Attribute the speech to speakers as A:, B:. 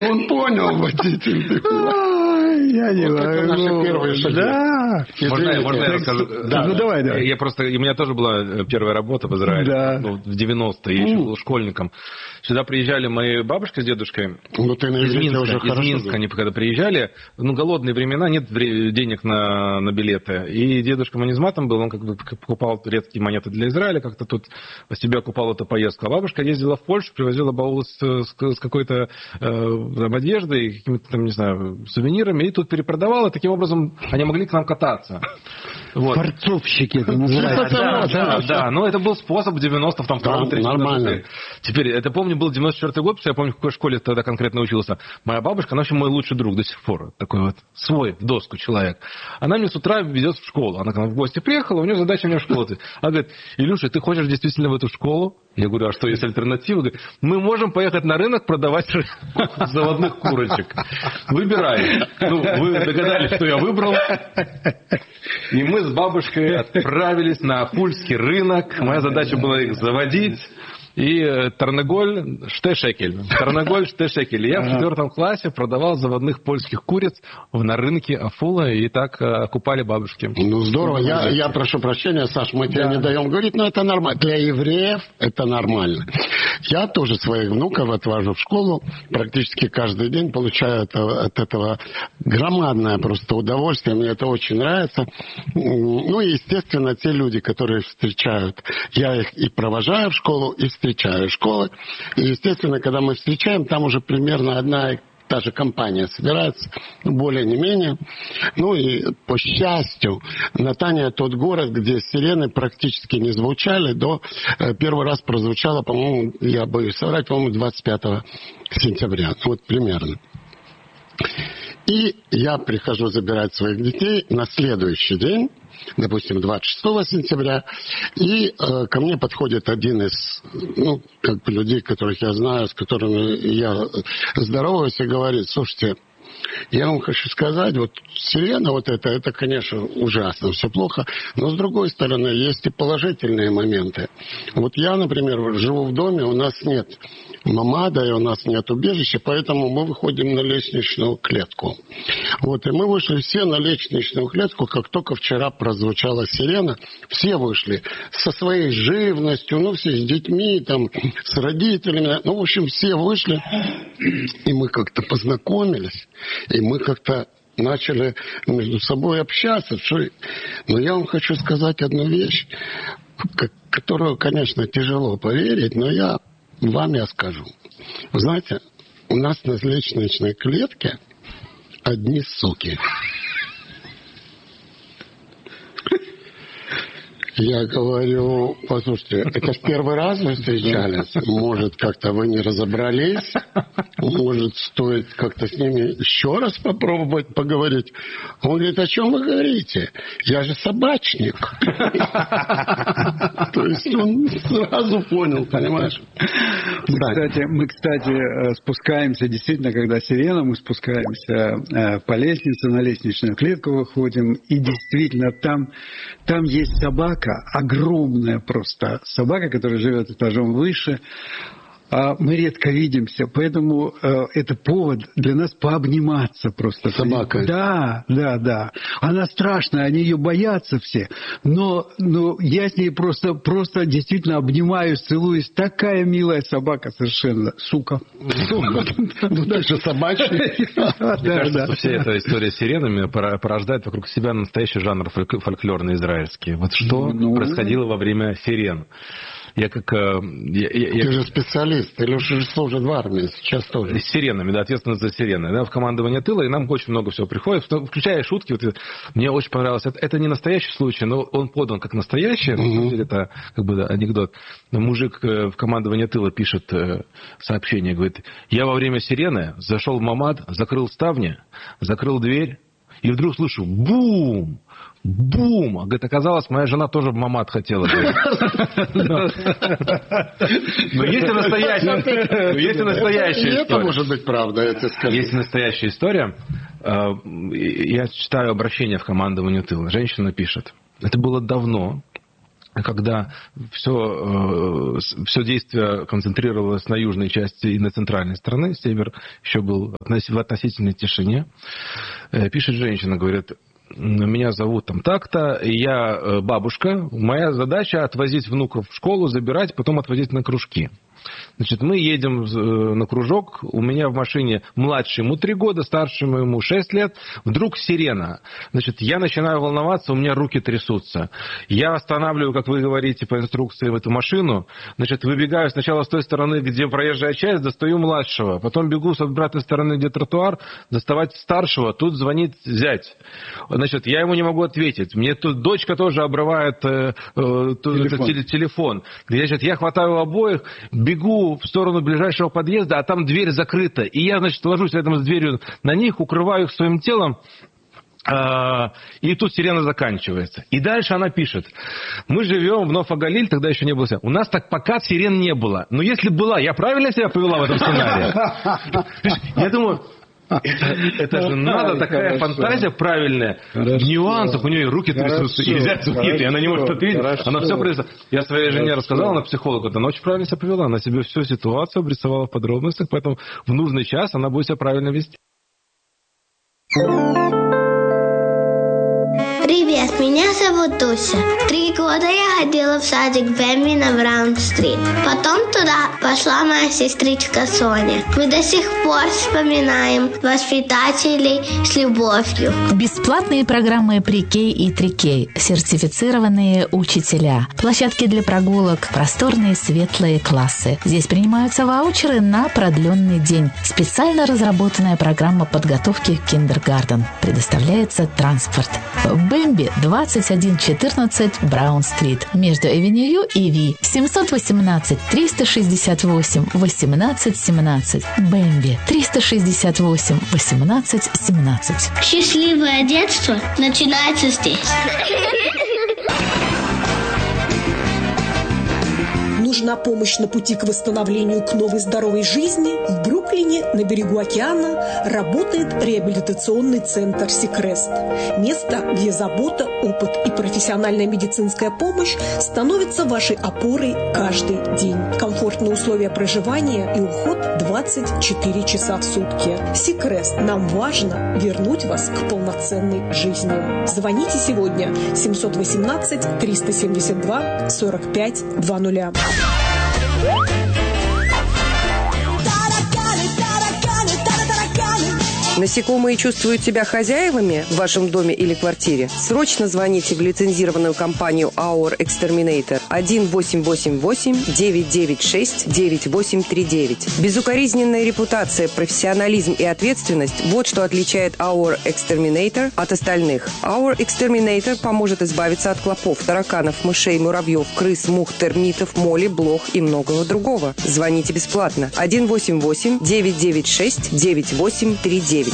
A: Он понял, водитель. Я не знаю. Это наши первые шаги. Да.
B: Можно я расскажу?
A: Да. Ну, давай.
B: У меня тоже была первая работа в Израиле. Да. В 90-е. Я еще был школьником. Сюда приезжали мои бабушка с дедушкой.
A: Ну, ты
B: из Минска они когда приезжали. Голодные времена, нет денег на билеты. И дедушка маразматом был, он как бы покупал редкие монеты для Израиля, как-то тут по себе окупал эту поездку. А бабушка ездила в Польшу, привозила баулы с какой-то одеждой, какими-то там, не знаю, сувенирами, и тут перепродавала. Таким образом, они могли к нам кататься.
C: Вот. Форцовщики это называется.
B: Да. Но это был способ в 92-м.
A: Нормально.
B: Теперь, это помню, был 94-й год, я помню, в какой школе тогда конкретно учился. Моя бабушка, она вообще мой лучший друг до сих пор. Такой вот свой, в доску человек. Она мне с утра везет в школу. Она к нам в гости приехала, у нее задача мне в школу. Она говорит: Илюша, ты хочешь действительно в эту школу? Я говорю: а что, есть альтернатива? Говорит: мы можем поехать на рынок продавать заводных курочек. Выбирай. Вы догадались, что я выбрал. И мы с бабушкой отправились на Апульский рынок. Моя задача была их заводить. И Тарнаголь штешекель. И я в 4 классе продавал заводных польских куриц на рынке Афула, и так окупали бабушки.
A: Ну, здорово. Я прошу прощения, Саш, мы тебе не даем говорить, но это нормально. Для евреев это нормально. Я тоже своих внуков отвожу в школу. Практически каждый день получаю от этого громадное просто удовольствие. Мне это очень нравится. Ну, и, естественно, те люди, которые встречают, я их и провожаю в школу, и встречаю школы. И, естественно, когда мы встречаем, там уже примерно одна и та же компания собирается, более не менее. Ну и, по счастью, Натания тот город, где сирены практически не звучали, первый раз прозвучало, по-моему, я боюсь соврать, по-моему, 25 сентября. Вот примерно. И я прихожу забирать своих детей на следующий день, допустим, 26 сентября, и ко мне подходит один из людей, которых я знаю, с которыми я здороваюсь, и говорит: слушайте, я вам хочу сказать, вот сирена вот это, конечно, ужасно, все плохо, но с другой стороны, есть и положительные моменты. Вот я, например, живу в доме, у нас нет мамада, и у нас нет убежища, поэтому мы выходим на лестничную клетку. Вот, и мы вышли все на лестничную клетку, как только вчера прозвучала сирена, все вышли со своей живностью, все с детьми, там, с родителями, в общем, все вышли, и мы как-то познакомились, и мы как-то начали между собой общаться. Но я вам хочу сказать одну вещь, которую, конечно, тяжело поверить, но вам я скажу. Вы знаете, у нас на лестничной клетке одни суки. Я говорю: послушайте, это в первый раз вы встречались? Может, как-то вы не разобрались? Может, стоит как-то с ними еще раз попробовать поговорить? Он говорит: о чем вы говорите? Я же собачник. То есть он сразу понял, понимаешь?
C: Мы, кстати, спускаемся, действительно, когда сирена, мы спускаемся по лестнице, на лестничную клетку выходим, и действительно там есть собака, огромная просто собака, которая живет этажом выше. Мы редко видимся, поэтому это повод для нас пообниматься просто.
A: Собака.
C: Да. Она страшная, они ее боятся все. Но я с ней просто действительно обнимаюсь, целуюсь. Такая милая собака совершенно. Сука.
A: Дальше собачник.
B: Мне кажется, что вся эта история с сиренами порождает вокруг себя настоящий жанр фольклорный израильский. Вот что происходило во время сирен. Ты
A: же специалист, Илюша же служит в армии, сейчас тоже.
B: С сиренами, ответственность за сирены. В командование тыла, и нам очень много всего приходит, включая шутки. Мне очень понравилось. Это не настоящий случай, но он подан как настоящий. Это как бы анекдот. Мужик в командование тыла пишет сообщение, говорит: я во время сирены зашел в мамад, закрыл ставни, закрыл дверь, и вдруг слышу: бум! Бум! Говорит, оказалось, моя жена тоже в мамад хотела. Но есть и настоящая история.
A: Это может быть правда, я тебе скажу.
B: Есть настоящая история. Я читаю обращение в командование тыла. Женщина пишет: это было давно. когда все действие концентрировалось на южной части и на центральной стороне, север еще был в относительной тишине. Пишет женщина, говорит: меня зовут там так-то, я бабушка, моя задача отвозить внуков в школу, забирать, потом отвозить на кружки. Значит, мы едем на кружок, у меня в машине младшему 3 года, старшему ему 6 лет, вдруг сирена. Значит, я начинаю волноваться, у меня руки трясутся. Я останавливаю, как вы говорите, по инструкции в эту машину, значит, выбегаю сначала с той стороны, где проезжая часть, достаю младшего, потом бегу с обратной стороны, где тротуар, доставать старшего, тут звонит зять. Значит, я ему не могу ответить. Мне тут дочка тоже обрывает телефон. Значит, я хватаю обоих, бегу в сторону ближайшего подъезда, а там дверь закрыта. И я, значит, ложусь рядом с дверью на них, укрываю их своим телом, и тут сирена заканчивается. И дальше она пишет: мы живем в Нофа-Галиль, тогда еще не было сирен. У нас так пока сирен не было. Но если была, я правильно себя повела в этом сценарии? Я думаю... Это же надо, такая фантазия правильная. В нюансах у нее руки трясутся, и взять и она не может ответить. Она все произошло. Я своей жене рассказал, она психолог, она очень правильно себя повела. Она себе всю ситуацию обрисовала в подробностях, поэтому в нужный час она будет себя правильно вести.
D: Привет, меня зовут Дуся. 3 года я ходила в садик Бэмби на Браун-стрит. Потом туда пошла моя сестричка Соня. Мы до сих пор вспоминаем воспитателей с любовью.
E: Бесплатные программы Pre-K и 3K, сертифицированные учителя, площадки для прогулок, просторные светлые классы. Здесь принимаются ваучеры на продленный день. Специально разработанная программа подготовки к киндергартен. Предоставляется транспорт. Бэмби 2114 Браун-стрит между Эвеню и Ви. 718-368-1817. Бэмби 368-1817.
D: Счастливое детство начинается здесь.
F: Нужна помощь на пути к восстановлению к новой здоровой жизни? В Бруклине, на берегу океана, работает реабилитационный центр «Сикрест». Место, где забота, опыт и профессиональная медицинская помощь становятся вашей опорой каждый день. Комфортные условия проживания и уход 24 часа в сутки. «Сикрест». Нам важно вернуть вас к полноценной жизни. Звоните сегодня 718-372-4520.
G: Насекомые чувствуют себя хозяевами в вашем доме или квартире? Срочно звоните в лицензированную компанию Our Exterminator 1-888-996-9839. Безукоризненная репутация, профессионализм и ответственность – вот что отличает Our Exterminator от остальных. Our Exterminator поможет избавиться от клопов, тараканов, мышей, муравьев, крыс, мух, термитов, моли, блох и многого другого. Звоните бесплатно 1-888-996-9839.